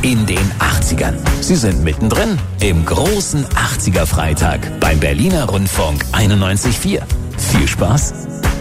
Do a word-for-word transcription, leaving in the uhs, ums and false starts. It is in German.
in den achtzigern. Sie sind mittendrin im großen achtziger Freitag beim Berliner Rundfunk einundneunzig Komma vier. Viel Spaß!